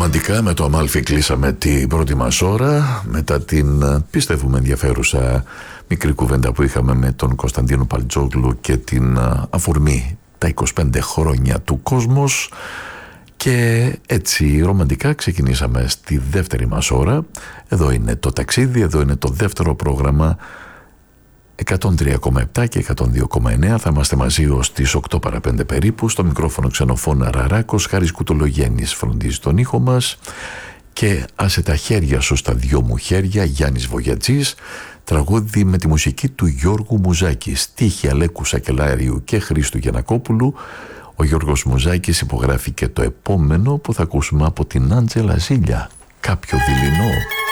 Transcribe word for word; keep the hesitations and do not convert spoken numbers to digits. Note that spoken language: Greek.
Ρομαντικά με το Αμάλφι κλείσαμε την πρώτη μας ώρα, μετά την πιστεύουμε ενδιαφέρουσα μικρή κουβέντα που είχαμε με τον Κωνσταντίνο Παλτζόγλου και την αφορμή τα είκοσι πέντε χρόνια του Κόσμος. Και έτσι ρομαντικά ξεκινήσαμε στη δεύτερη μας ώρα. Εδώ είναι το ταξίδι, εδώ είναι το δεύτερο πρόγραμμα εκατόν τρία κόμμα επτά και εκατόν δύο κόμμα εννέα. Θα είμαστε μαζί ως τις οκτώ παρά πέντε περίπου. Στο μικρόφωνο Ξενοφώνα Ραράκος, Χάρης Κουτολογέννης φροντίζει τον ήχο μας. Και άσε τα χέρια σου στα δυο μου χέρια, Γιάννης Βογιατζής. Τραγούδι με τη μουσική του Γιώργου Μουζάκη, στίχη Αλέκου Σακελάριου και Χρήστου Γιαννακόπουλου. Ο Γιώργος Μουζάκης υπογράφει και το επόμενο που θα ακούσουμε από την Άντζελα Ζήλια, Κάποιο δειλινό.